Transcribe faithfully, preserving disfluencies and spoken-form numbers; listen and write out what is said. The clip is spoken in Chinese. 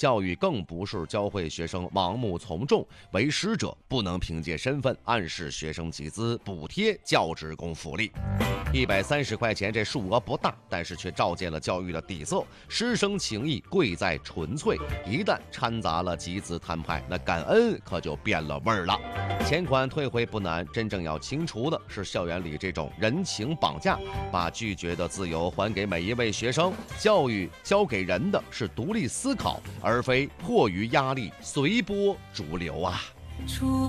教育更不是教会学生盲目从众，为师者不能凭借身份暗示学生集资补贴教职工福利。一百三十块钱这数额不大，但是却照见了教育的底色。师生情谊贵在纯粹，一旦掺杂了集资摊派，那感恩可就变了味儿了。钱款退回不难，真正要清除的是校园里这种人情绑架，把拒绝的自由还给每一位学生。教育教给人的是独立思考，而非迫于压力随波逐流啊。